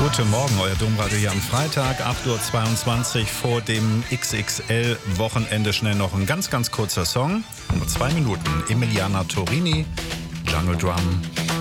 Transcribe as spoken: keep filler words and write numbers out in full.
Guten Morgen, euer Domradio hier am Freitag, acht Uhr zweiundzwanzig vor dem X X L-Wochenende. Schnell noch ein ganz, ganz kurzer Song. Nur zwei Minuten. Emiliana Torini, Jungle Drum.